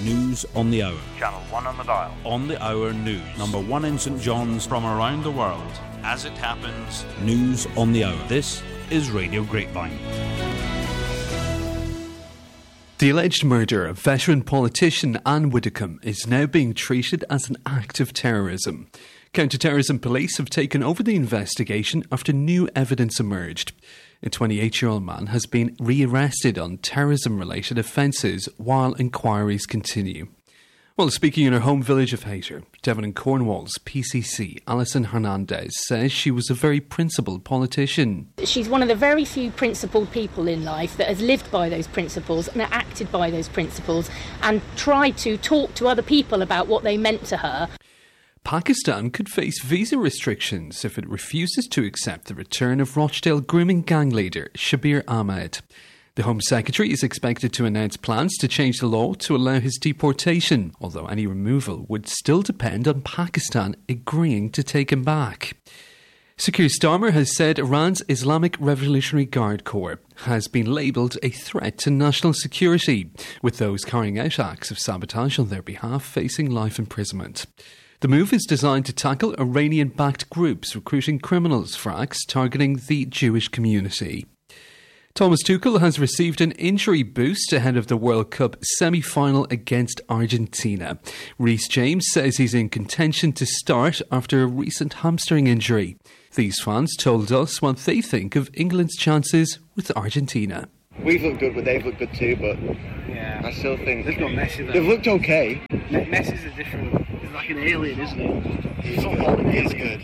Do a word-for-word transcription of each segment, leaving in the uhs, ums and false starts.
News on the Hour. Channel one on the dial. On the Hour News. Number one in St John's from around the world. As it happens, News on the Hour. This is Radio Grapevine. The alleged murder of veteran politician Anne Widdecombe is now being treated as an act of terrorism. Counter-terrorism police have taken over the investigation after new evidence emerged. A twenty-eight-year-old man has been rearrested on terrorism-related offences while inquiries continue. Well, speaking in her home village of Hayter, Devon and Cornwall's P C C, Alison Hernandez, says she was a very principled politician. She's one of the very few principled people in life that has lived by those principles and acted by those principles and tried to talk to other people about what they meant to her. Pakistan could face visa restrictions if it refuses to accept the return of Rochdale grooming gang leader Shabir Ahmed. The Home Secretary is expected to announce plans to change the law to allow his deportation, although any removal would still depend on Pakistan agreeing to take him back. Sir Keir Starmer has said Iran's Islamic Revolutionary Guard Corps has been labelled a threat to national security, with those carrying out acts of sabotage on their behalf facing life imprisonment. The move is designed to tackle Iranian-backed groups recruiting criminals for acts targeting the Jewish community. Thomas Tuchel has received an injury boost ahead of the World Cup semi-final against Argentina. Reece James says he's in contention to start after a recent hamstring injury. These fans told us what they think of England's chances with Argentina. We've looked good, but they've looked good too, but yeah. I still think they've got Messi though. They've looked okay. Messi's a different, he's like an alien, isn't he? He's good. He's good.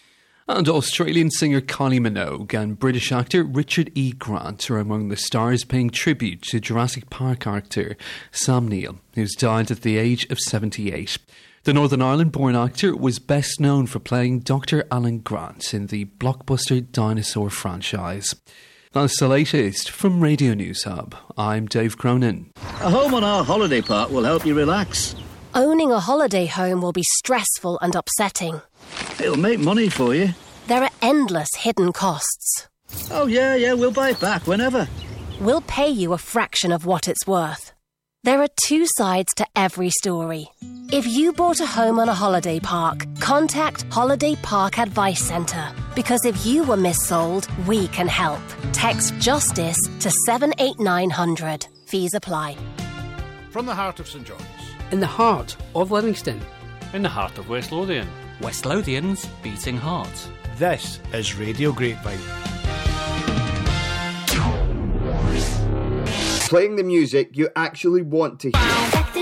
And Australian singer Kylie Minogue and British actor Richard E. Grant are among the stars paying tribute to Jurassic Park actor Sam Neill, who's died at the age of seventy-eight. The Northern Ireland-born actor was best known for playing Doctor Alan Grant in the blockbuster dinosaur franchise. That's the latest from Radio News Hub. I'm Dave Cronin. A home on our holiday park will help you relax. Owning a holiday home will be stressful and upsetting. It'll make money for you. There are endless hidden costs. Oh, yeah, yeah, we'll buy it back whenever. We'll pay you a fraction of what it's worth. There are two sides to every story. If you bought a home on a holiday park, contact Holiday Park Advice Centre. Because if you were missold, we can help. Text JUSTICE to seven eight nine hundred. Fees apply. From the heart of St John's. In the heart of Livingston. In the heart of West Lothian. West Lothian's beating heart. This is Radio Grapevine. Playing the music you actually want to hear.